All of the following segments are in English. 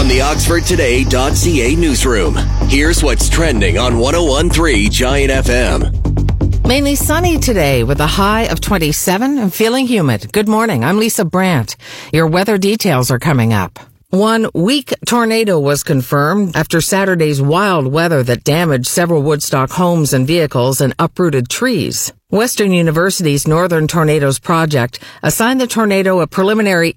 from the OxfordToday.ca newsroom. Here's what's trending on 101.3 Giant FM. Mainly sunny today with a high of 27 and feeling humid. Good morning. I'm Lisa Brandt. Your weather details are coming up. One weak tornado was confirmed after Saturday's wild weather that damaged several Woodstock homes and vehicles and uprooted trees. Western University's Northern Tornadoes Project assigned the tornado a preliminary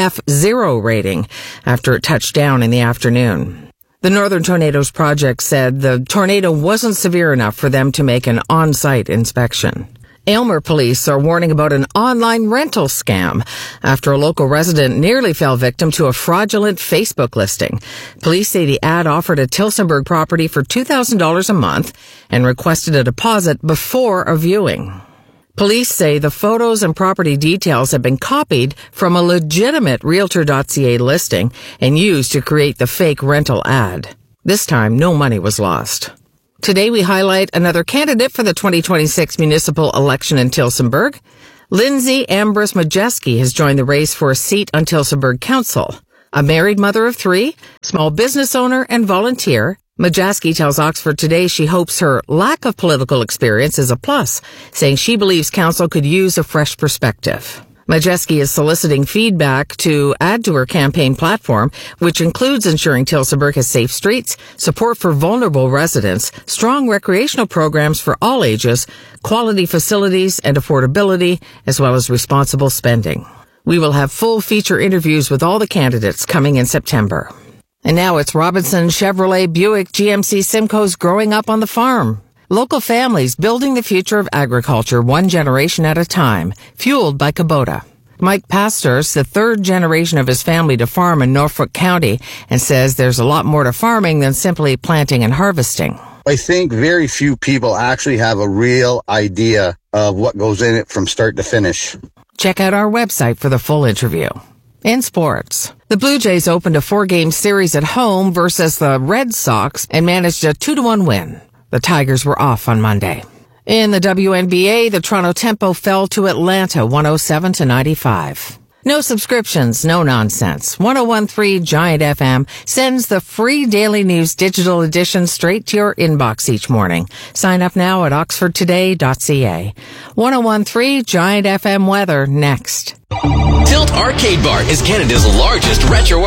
EF0 rating after it touched down in the afternoon. The Northern Tornadoes Project said the tornado wasn't severe enough for them to make an on-site inspection. Aylmer police are warning about an online rental scam after a local resident nearly fell victim to a fraudulent Facebook listing. Police say the ad offered a Tillsonburg property for $2,000 a month and requested a deposit before a viewing. Police say the photos and property details have been copied from a legitimate Realtor.ca listing and used to create the fake rental ad. This time, no money was lost. Today we highlight another candidate for the 2026 municipal election in Tillsonburg. Lindsay Ambrose Majeski has joined the race for a seat on Tillsonburg Council. A married mother of three, small business owner and volunteer, Majeski tells Oxford Today she hopes her lack of political experience is a plus, saying she believes council could use a fresh perspective. Majeski is soliciting feedback to add to her campaign platform, which includes ensuring Tillsonburg has safe streets, support for vulnerable residents, strong recreational programs for all ages, quality facilities and affordability, as well as responsible spending. We will have full feature interviews with all the candidates coming in September. And now it's Robinson Chevrolet Buick GMC Simcoe's growing up on the farm. Local families building the future of agriculture one generation at a time, fueled by Kubota. Mike Pastor's the third generation of his family to farm in Norfolk County and says there's a lot more to farming than simply planting and harvesting. I think very few people actually have a real idea of what goes in it from start to finish. Check out our website for the full interview. In sports, the Blue Jays opened a 4-game series at home versus the Red Sox and managed a 2-1 win. The Tigers were off on Monday. In the WNBA, the Toronto Tempo fell to Atlanta 107-95. No subscriptions, no nonsense. 101.3 Giant FM sends the free Daily News digital edition straight to your inbox each morning. Sign up now at oxfordtoday.ca. 101.3 Giant FM weather next. Tilt Arcade Bar is Canada's largest retro